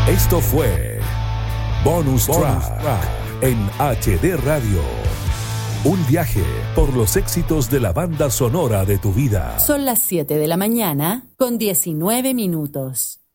Esto fue Bonus Track en HD Radio. Un viaje por los éxitos de la banda sonora de tu vida. Son las 7 de la mañana con 19 minutos.